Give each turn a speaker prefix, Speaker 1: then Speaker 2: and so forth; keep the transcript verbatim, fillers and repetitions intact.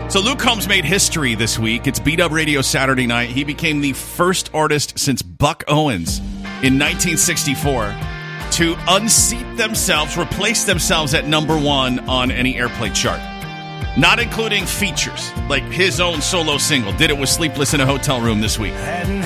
Speaker 1: So Luke Combs made history this week. It's B-Dub Radio Saturday night. He became the first artist since Buck Owens in nineteen sixty-four to unseat themselves, replace themselves at number one on any airplay chart. Not including features, like his own solo single. Did it with Sleepless in a Hotel Room this week.